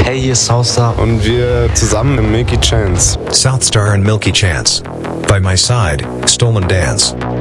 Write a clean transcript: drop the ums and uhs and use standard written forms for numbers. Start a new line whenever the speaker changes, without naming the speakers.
Hey, hier ist Southstar.
Und wir zusammen im Milky Chance.
Southstar and Milky Chance. By my side, Stolen Dance.